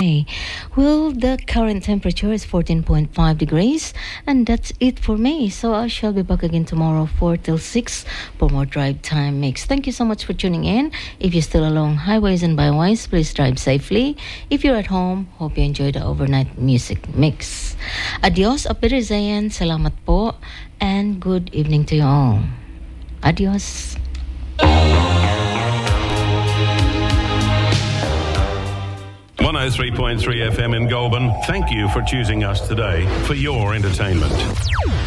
today. Well, the current temperature is 14.5 degrees, and that's it for me. So I shall be back again tomorrow 4 till 6 for more Drive Time Mix. Thank you so much for tuning in. If you're still along highways and byways, please drive safely. If you're at home, hope you enjoy the overnight music mix. Adios, Auf Wiedersehen, salamat po, and good evening to you all. Adios. 103.3 FM in Goulburn. Thank you for choosing us today for your entertainment.